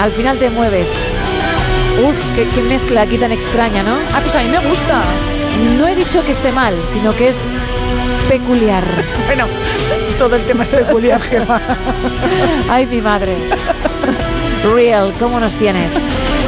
al final te mueves. Uf, qué mezcla aquí tan extraña, ¿no? Ah, pues a mí me gusta. No he dicho que esté mal, sino que es peculiar. Bueno, todo el tema es peculiar, Gemma. Ay, mi madre. Real, ¿cómo nos tienes?